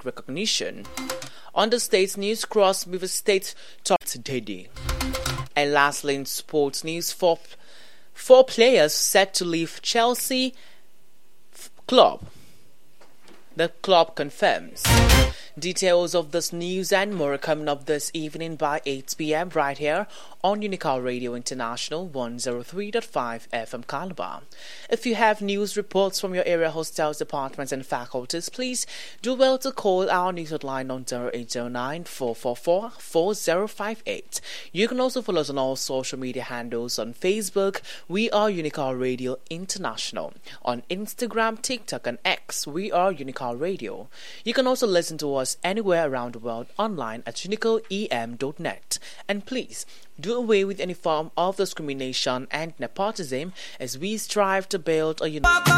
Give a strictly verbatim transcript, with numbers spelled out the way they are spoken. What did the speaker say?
recognition. On the state's news, Cross River State top today. And lastly, in sports news, four, four players set to leave Chelsea f- club. The club confirms. Details of this news and more are coming up this evening by eight p.m. right here on Unical Radio International one oh three point five F M Calabar. If you have news reports from your area hostels, departments and faculties, please do well to call our news hotline on zero eight zero nine, four four four, four zero five eight. You can also follow us on all social media handles. On Facebook, we are Unical Radio International. On Instagram, TikTok and X, we are Unical Radio. You can also listen to us anywhere around the world online at unical e m dot net. And please, do away with any form of discrimination and nepotism as we strive to build a united